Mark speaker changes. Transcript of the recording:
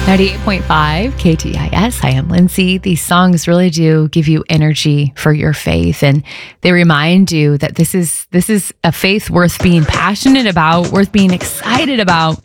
Speaker 1: 98.5 KTIS. I am Lindsay. These songs really do give you energy for your faith, and they remind you that this is a faith worth being passionate about, worth being excited about.